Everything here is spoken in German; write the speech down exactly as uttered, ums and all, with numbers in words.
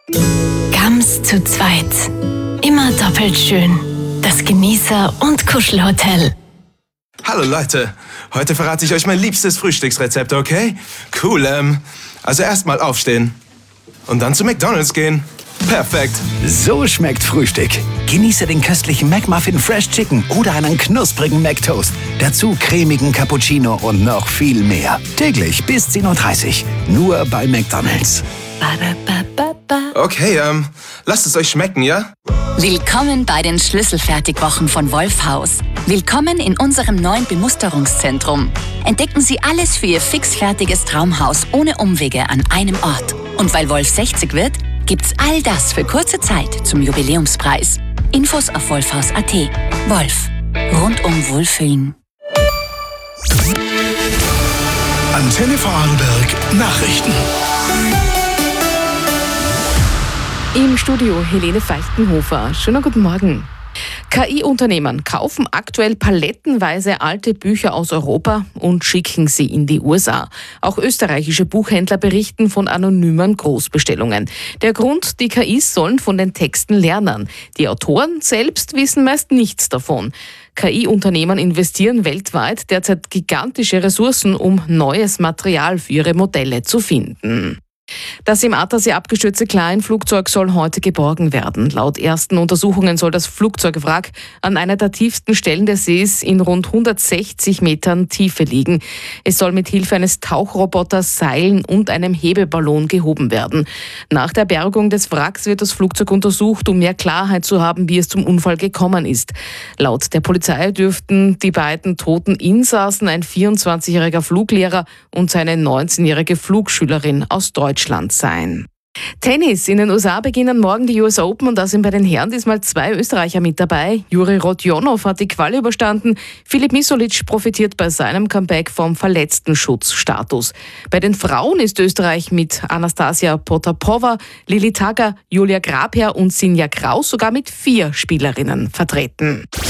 Gams zu zweit. Immer doppelt schön. Das Genießer- und Kuschelhotel. Hallo Leute, heute verrate ich euch mein liebstes Frühstücksrezept, okay? Cool, ähm, also erstmal aufstehen und dann zu McDonald's gehen. Perfekt. So schmeckt Frühstück. Genieße den köstlichen McMuffin Fresh Chicken oder einen knusprigen McToast. Dazu cremigen Cappuccino und noch viel mehr. Täglich bis zehn Uhr dreißig. Nur bei McDonald's. Okay, ähm, lasst es euch schmecken, ja? Willkommen bei den Schlüsselfertigwochen von Wolfhaus. Willkommen in unserem neuen Bemusterungszentrum. Entdecken Sie alles für Ihr fixfertiges Traumhaus ohne Umwege an einem Ort. Und weil Wolf sechzig wird, gibt's all das für kurze Zeit zum Jubiläumspreis. Infos auf wolfhaus punkt at. Wolf. Rundum Wohlfühlen. Antenne Vorarlberg Nachrichten. Im Studio Helene Feichtenhofer. Schönen guten Morgen. K I-Unternehmen kaufen aktuell palettenweise alte Bücher aus Europa und schicken sie in die U S A. Auch österreichische Buchhändler berichten von anonymen Großbestellungen. Der Grund, die K Is sollen von den Texten lernen. Die Autoren selbst wissen meist nichts davon. K I-Unternehmen investieren weltweit derzeit gigantische Ressourcen, um neues Material für ihre Modelle zu finden. Das im Attersee abgestürzte Kleinflugzeug soll heute geborgen werden. Laut ersten Untersuchungen soll das Flugzeugwrack an einer der tiefsten Stellen des Sees in rund hundertsechzig Metern Tiefe liegen. Es soll mit Hilfe eines Tauchroboters, Seilen und einem Hebeballon gehoben werden. Nach der Bergung des Wracks wird das Flugzeug untersucht, um mehr Klarheit zu haben, wie es zum Unfall gekommen ist. Laut der Polizei dürften die beiden toten Insassen ein vierundzwanzigjähriger Fluglehrer und seine neunzehnjährige Flugschülerin aus Deutschland sein. Tennis. In den U S A beginnen morgen die U S Open und da sind bei den Herren diesmal zwei Österreicher mit dabei. Juri Rodionov hat die Quali überstanden. Filip Misolic profitiert bei seinem Comeback vom Verletztenschutzstatus. Bei den Frauen ist Österreich mit Anastasia Potapova, Lili Tagger, Julia Grabherr und Sinja Kraus sogar mit vier Spielerinnen vertreten.